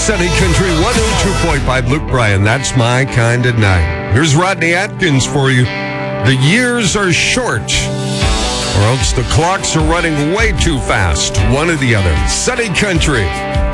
Sunny Country 102.5. Luke Bryan, that's my kind of night. Here's Rodney Atkins for you. The years are short, or else the clocks are running way too fast. One or the other. Sunny Country